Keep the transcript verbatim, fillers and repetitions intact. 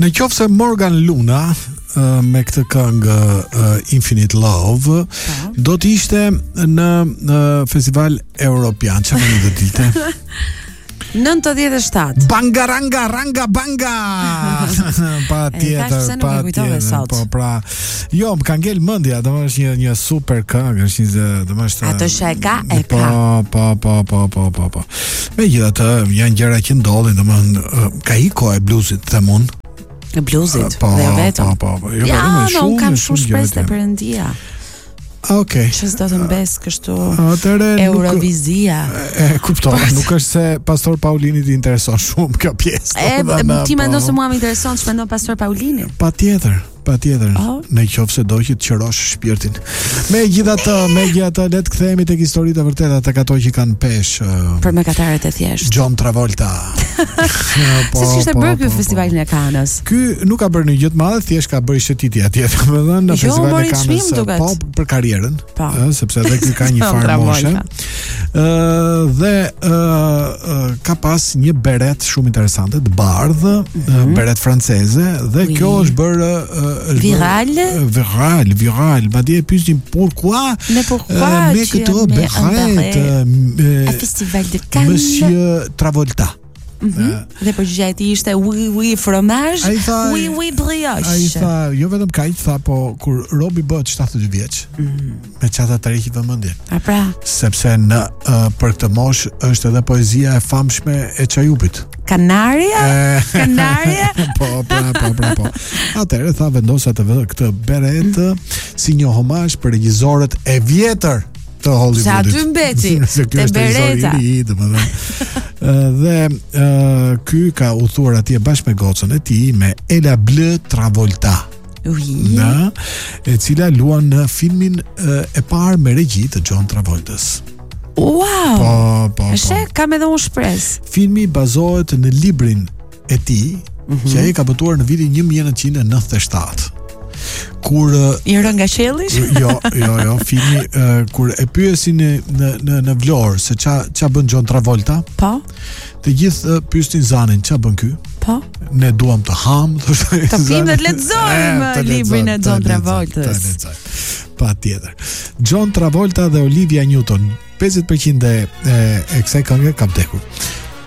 Në qoftë se Morgan Luna uh, me këtë këngë uh, Infinite Love pa. Do të ishte në uh, festival europian, çfarë më do dilte? nëntëdhjetë e shtatë. Banga ranga ranga banga. Pa tjetër, pa tjetër. Po pra, jo, më ka ngel mendja, domosht një një super këngë, është një domosht. Ato që e ka, e po, ka. Po, po, po, po, po, po. Megjithatë, janë gjëra që ndodhin, domosht ka iko e bluesit, them unë. E bluesit, po, dhe vetëm. Po, po, po. Jo, ja, vetëm no, shumë, kam shumë shumë shpresë te Perëndia. Okej. Që s'do të mbes kështu Atëre Eurovizia. E, e kuptoj, nuk është se Pastor Paulini t'i intereson shumë kjo pjesë. E, ti mendon se mua më intereson ç'mendon Pastor Paulini? Patjetër. Patjetër. Oh. Në qoftë se do që të qërosh shpirtin. Megjithatë, megjithatë le të kthehemi tek historitë e vërteta tek ato që kanë peshë. Uh, Për mëkatarët e thjeshtë. John Travolta. Po, si kishte bërë ky festivalin e Kanës? Ky nuk ka bërë një gjë të madhe, thjesht ka bërë shëtitje atje, domethënë në festivalin e Kanës. Po, për karrierën, ë, sepse edhe ky ka një farë moshe. Ë dhe ë ka pas një beret shumë interesante, të bardhë, mm-hmm. beret franceze dhe oui. Kjo është bërë viral viral viral madje pyesin pourquoi mais pourquoi me këto beret a festival de Cannes Monsieur Travolta. Mm-hmm. Uh, dhe përgjigja e tij ishte oui oui fromage, oui oui brioche. Ai tha, jo vetëm kaq, tha, po kur Robi bëhet shtatëdhjetë vjeç, mm. me çata të rëqi vëmendjen. A pra, sepse në uh, për këtë moshë është edhe poezia e famshme e Çajupit. Kanaria? Kanaria? po, po, po, po, po. Atëherë tha vendosa të vë këtë beret mm. si një homazh për regjisorët e vjetër të Hollywoodit. Sa aty mbeti, te bereta. Dhe uh, ky ka udhëtuar atje bashkë me gocën e tij, me Ella Bleu Travolta. Oui. Në, e cila luan në filmin uh, e parë me regji të John Travoltës. Wow. Po, po, po. Shë, kam edhe unë shpresë. Filmi bazohet në librin e tij, mm-hmm. që ai ka botuar në vitin nineteen ninety-seven. Kur i rën nga qielli? Jo, jo, jo, filmi uh, kur e pyesin në në në, në Vlorë se ça ça bën John Travolta. Po. Të gjithë uh, pyesin Zanin, ça bën ky? Po. Ne duam të ham, thoshte. Të film dhe të lexojmë librin e John Travoltës. Patjetër. John Travolta dhe Olivia Newton, pesëdhjetë përqind e, e, e kësaj këngë ka vdekur.